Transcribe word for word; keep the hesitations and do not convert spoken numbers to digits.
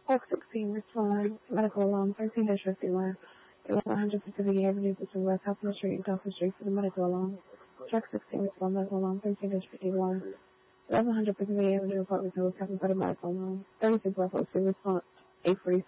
Park sixteen, respond, medical alarm, thirteen dash fifty-one. eleven hundred Pacific Avenue, between West Houston Street and Dawson Street for the medical alarm. Truck sixteen, respond, medical alarm, thirteen dash fifty-one. eleven hundred Pacific Avenue, apartment two, Captain for the medical alarm. thirty-six West Oak Street, response, eight forty-seven.